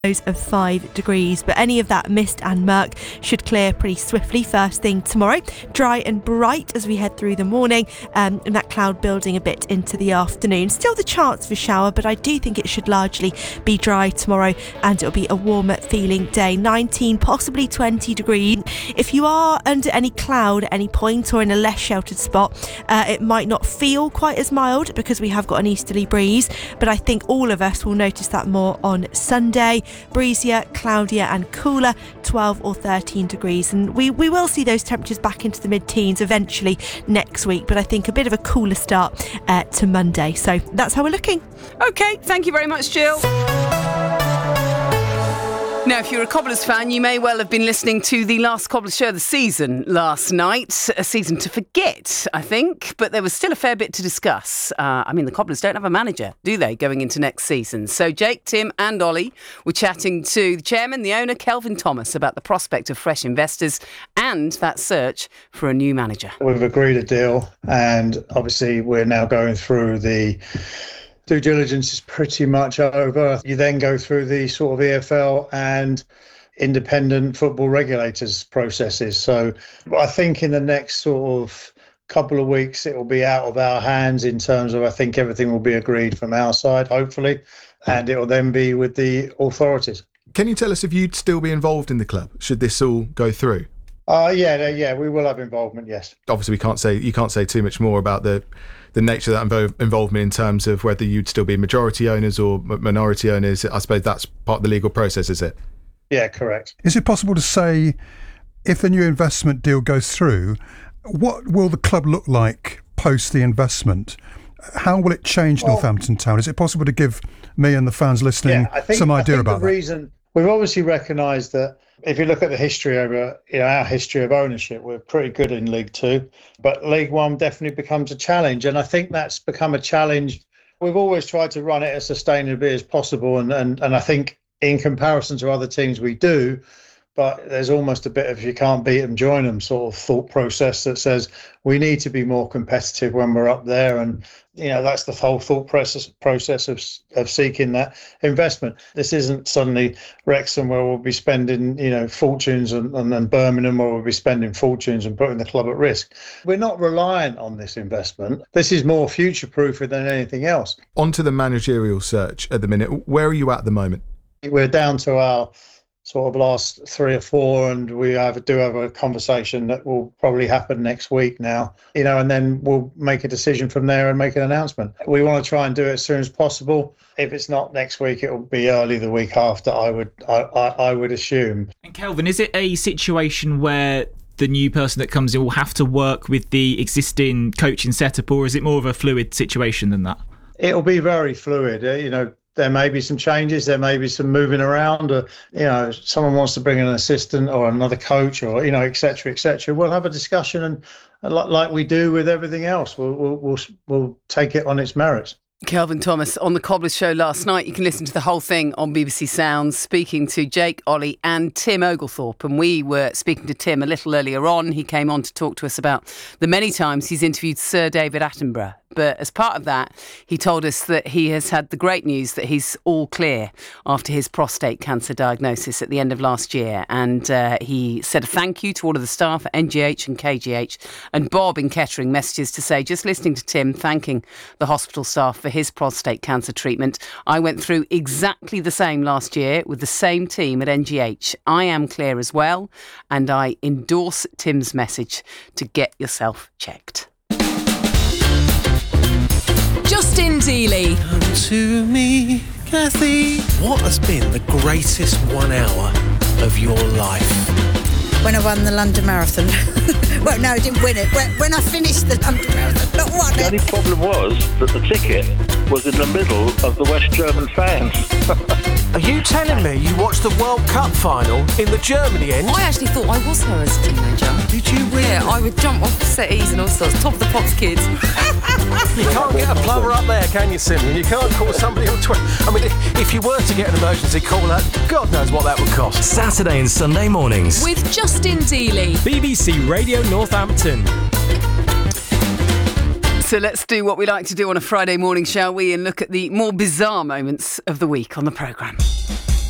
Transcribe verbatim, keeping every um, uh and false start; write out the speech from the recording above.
of five degrees, but any of that mist and murk should clear pretty swiftly first thing tomorrow. Dry and bright as we head through the morning, um, and that cloud building a bit into the afternoon. Still the chance for shower, but I do think it should largely be dry tomorrow, and it'll be a warmer feeling day. nineteen, possibly twenty degrees. If you are under any cloud at any point or in a less sheltered spot, uh, it might not feel quite as mild because we have got an easterly breeze, but I think all of us will notice that more on Sunday. Breezier, cloudier and cooler, twelve or thirteen degrees, and we, we will see those temperatures back into the mid-teens eventually next week, but I think a bit of a cooler start uh, to Monday. So that's how we're looking. OK, thank you very much, Jill. Now, if you're a Cobblers fan, you may well have been listening to the last Cobblers show of the season last night. A season to forget, I think, but there was still a fair bit to discuss. Uh, I mean, the Cobblers don't have a manager, do they, going into next season? So Jake, Tim and Ollie were chatting to the chairman, the owner, Kelvin Thomas, about the prospect of fresh investors and that search for a new manager. We've agreed a deal, and obviously we're now going through the due diligence is pretty much over. You then go through the sort of E F L and independent football regulators processes. So I think in the next sort of couple of weeks, it will be out of our hands in terms of, I think everything will be agreed from our side, hopefully, and it will then be with the authorities. Can you tell us if you'd still be involved in the club should this all go through? Uh, yeah, yeah, we will have involvement, yes. Obviously, we can't say you can't say too much more about the the nature of that invo- involvement in terms of whether you'd still be majority owners or minority owners. I suppose that's part of the legal process, is it? Yeah, correct. Is it possible to say, if the new investment deal goes through, what will the club look like post the investment? How will it change well, Northampton Town? Is it possible to give me and the fans listening yeah, I think, some idea I think about the that? Reason, we've obviously recognised that if you look at the history over, you know, our history of ownership, we're pretty good in League Two, but League One definitely becomes a challenge, and I think that's become a challenge. We've always tried to run it as sustainably as possible, and and and I think in comparison to other teams we do, but there's almost a bit of you can't beat them, join them sort of thought process that says we need to be more competitive when we're up there, and you know that's the whole thought process process of of seeking that investment. This isn't suddenly Wrexham where we'll be spending you know fortunes and, and, and Birmingham where we'll be spending fortunes and putting the club at risk. We're not reliant on this investment. This is more future proofer than anything else. On to the managerial search at the minute. Where are you at the moment? We're down to our sort of last three or four, and we have do have a conversation that will probably happen next week now, you know, and then we'll make a decision from there and make an announcement. We want to try and do it as soon as possible. If it's not next week, it will be early the week after, I would I, I, I would assume. And Kelvin, is it a situation where the new person that comes in will have to work with the existing coaching setup, or is it more of a fluid situation than that? It'll be very fluid, you know. There may be some changes, there may be some moving around, or, you know, someone wants to bring in an assistant or another coach or, you know, et cetera, et cetera. We'll have a discussion, and like we do with everything else, we'll, we'll, we'll, we'll take it on its merits. Kelvin Thomas on the Cobblers show last night. You can listen to the whole thing on B B C Sounds, speaking to Jake, Ollie and Tim Oglethorpe. And we were speaking to Tim a little earlier on. He came on to talk to us about the many times he's interviewed Sir David Attenborough. But as part of that, he told us that he has had the great news that he's all clear after his prostate cancer diagnosis at the end of last year. And uh, he said a thank you to all of the staff at N G H and K G H. And Bob in Kettering messages to say, just listening to Tim thanking the hospital staff for his prostate cancer treatment, I went through exactly the same last year with the same team at N G H. I am clear as well, and I endorse Tim's message to get yourself checked. Justin Dealey. Come to me, Kathy. What has been the greatest one hour of your life? When I won the London Marathon. Well, no, I didn't win it. When, when I finished the London Marathon, not won it. The only problem was that the ticket was in the middle of the West German fans. Are you telling me you watched the World Cup final in the Germany end? I actually thought I was her as a teenager. Did you really? Yeah, I would jump off the settees and all sorts. Top of the pops kids. You can't get a plumber up there, can you, Simeon? You can't call somebody on Twitter. I mean, if you were to get an emergency call out, God knows what that would cost. Saturday and Sunday mornings with Justin Dealey. B B C Radio Northampton. So let's do what we like to do on a Friday morning, shall we? And look at the more bizarre moments of the week on the programme.